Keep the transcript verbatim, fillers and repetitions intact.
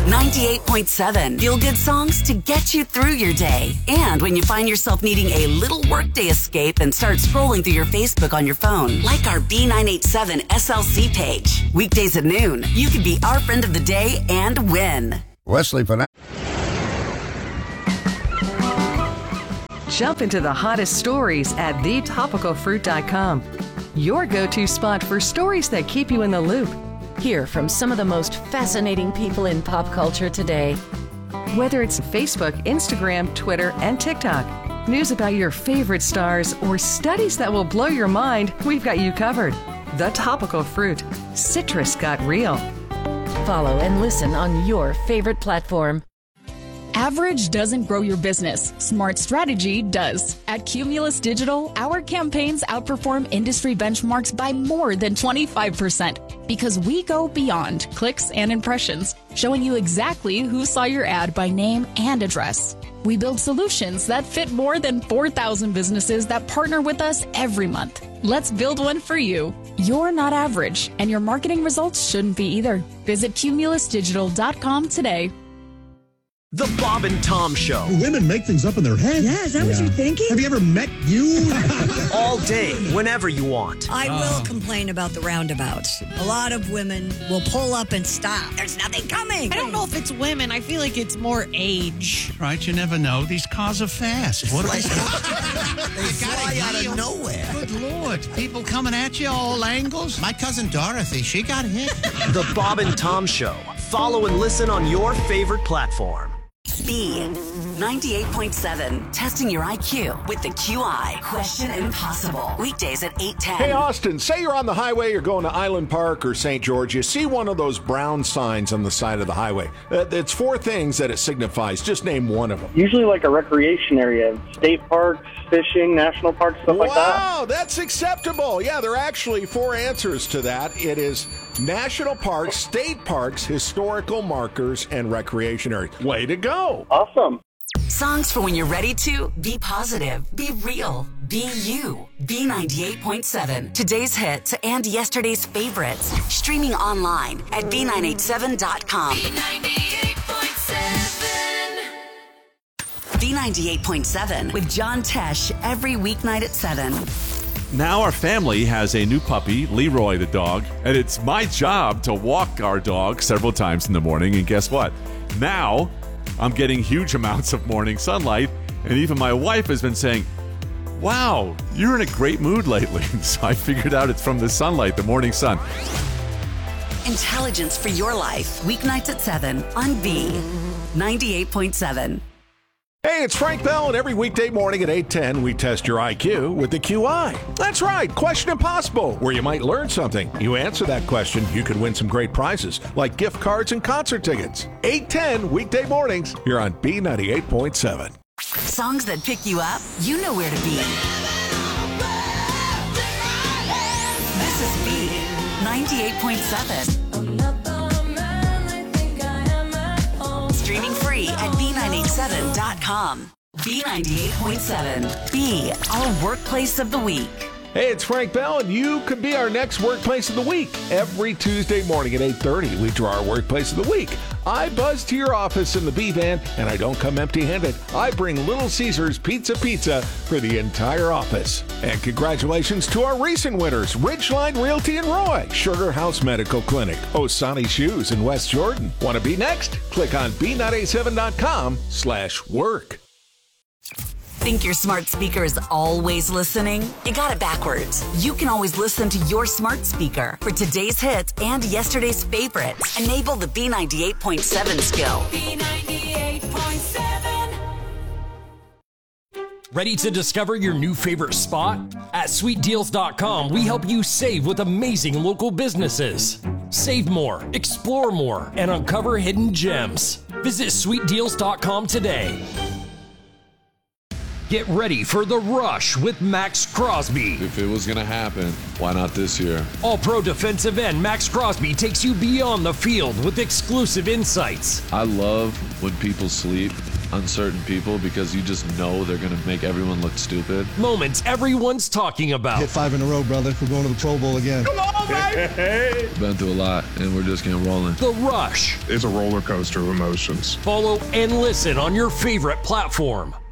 ninety-eight point seven. Feel good songs to get you through your day. And when you find yourself needing a little workday escape and start scrolling through your Facebook on your phone, like our B nine eighty-seven S L C page. Weekdays at noon, you can be our friend of the day and win. Wesley for now. Jump into the hottest stories at the topical fruit dot com. Your go-to spot for stories that keep you in the loop. Hear from some of the most fascinating people in pop culture today. Whether it's Facebook, Instagram, Twitter, and TikTok, news about your favorite stars, or studies that will blow your mind, we've got you covered. The Topical Fruit. Citrus got real. Follow and listen on your favorite platform. Average doesn't grow your business. Smart strategy does. At Cumulus Digital, our campaigns outperform industry benchmarks by more than twenty-five percent because we go beyond clicks and impressions, showing you exactly who saw your ad by name and address. We build solutions that fit more than four thousand businesses that partner with us every month. Let's build one for you. You're not average, and your marketing results shouldn't be either. Visit cumulus digital dot com today. The Bob and Tom Show. Women make things up in their head. Yeah, is that yeah. what you're thinking? Have you ever met you? All day, whenever you want. I oh. will complain about the roundabouts. A lot of women will pull up and stop. There's nothing coming. I don't know if it's women. I feel like it's more age. Right, you never know. These cars are fast. What like, they fly out of nowhere. Good Lord. People coming at you all angles. My cousin Dorothy, she got hit. The Bob and Tom Show. Follow and listen on your favorite platform. B ninety-eight point seven. Testing your I Q with the Q I. Question Impossible. Weekdays at eight ten. Hey, Austin, say you're on the highway, you're going to Island Park or Saint George. You see one of those brown signs on the side of the highway. Uh, it's four things that it signifies. Just name one of them. Usually like a recreation area. State parks, fishing, national parks, stuff like that. Wow, that's acceptable. Yeah, there are actually four answers to that. It is national parks, state parks, historical markers, and recreation areas. Way to go. Awesome. Songs for when you're ready to be positive, be real, be you. B ninety-eight point seven. Today's hits and yesterday's favorites. Streaming online at b nine eight seven dot com. B ninety-eight point seven. B ninety-eight point seven with John Tesh every weeknight at seven. Now our family has a new puppy, Leroy the dog, and it's my job to walk our dog several times in the morning. And guess what? Now I'm getting huge amounts of morning sunlight, and even my wife has been saying, wow, you're in a great mood lately. So I figured out it's from the sunlight, the morning sun. Intelligence for your life, weeknights at seven on B ninety-eight point seven. Hey, it's Frank Bell, and every weekday morning at eight ten, we test your I Q with the Q I. That's right, Question Impossible, where you might learn something. You answer that question, you could win some great prizes, like gift cards and concert tickets. eight ten, weekday mornings, here on B ninety-eight point seven. Songs that pick you up, you know where to be. This is B ninety-eight point seven. Streaming free at b nine eight seven dot com. B ninety-eight point seven. B, our workplace of the week. Hey, it's Frank Bell, and you could be our next Workplace of the Week. Every Tuesday morning at eight thirty, we draw our Workplace of the Week. I buzz to your office in the B-Van, and I don't come empty-handed. I bring Little Caesars Pizza Pizza for the entire office. And congratulations to our recent winners, Ridgeline Realty and Roy, Sugar House Medical Clinic, Osani Shoes in West Jordan. Want to be next? Click on b nine eight seven dot com slash work. Think your smart speaker is always listening? You got it backwards. You can always listen to your smart speaker for today's hits and yesterday's favorites. Enable the B ninety-eight point seven skill. B ninety-eight point seven. Ready to discover your new favorite spot? At sweet deals dot com, we help you save with amazing local businesses. Save more, explore more, and uncover hidden gems. Visit sweet deals dot com today. Get ready for the rush with Max Crosby. If it was going to happen, why not this year? All-pro defensive end Max Crosby takes you beyond the field with exclusive insights. I love when people sleep uncertain people because you just know they're going to make everyone look stupid. Moments everyone's talking about. Hit five in a row, brother. We're going to the Pro Bowl again. Come on, baby! Been through a lot, and we're just getting rolling. The Rush. It's a roller coaster of emotions. Follow and listen on your favorite platform.